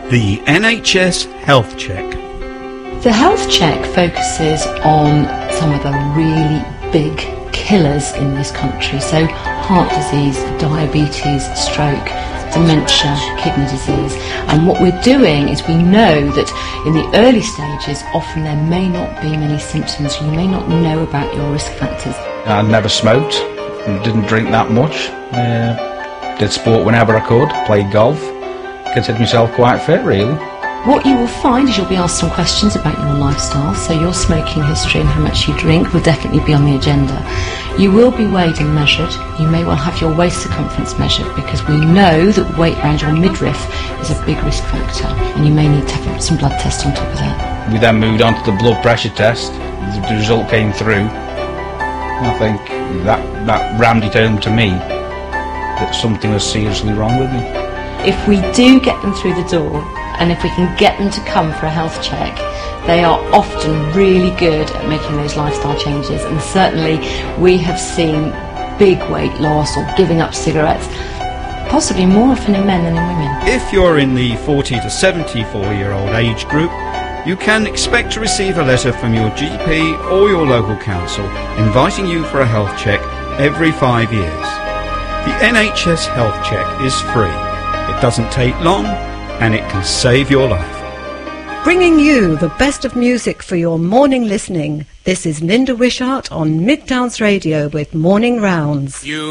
The NHS Health Check. The health check focuses on some of the really big killers in this country, so heart disease, diabetes, stroke, dementia, kidney disease. And what we're doing is we know that in the early stages often there may not be many symptoms, you may not know about your risk factors. I never smoked, didn't drink that much, did sport whenever I could, played golf, considered myself quite fit really. What you will find is you'll be asked some questions about your lifestyle, so your smoking history and how much you drink will definitely be on the agenda. You will be weighed and measured. You may well have your waist circumference measured because we know that weight around your midriff is a big risk factor, and you may need to have some blood tests on top of that. We then moved on to the blood pressure test. The result came through. I think that rammed it home to me that something was seriously wrong with me. If we do get them through the door, and if we can get them to come for a health check, they are often really good at making those lifestyle changes, and certainly we have seen big weight loss or giving up cigarettes, possibly more often in men than in women. If you're in the 40 to 74-year-old age group, you can expect to receive a letter from your GP or your local council inviting you for a health check every 5 years. The NHS Health Check is free. It doesn't take long, and it can save your life. Bringing you the best of music for your morning listening. This is Linda Wishart on Midtowns Radio with Morning Rounds.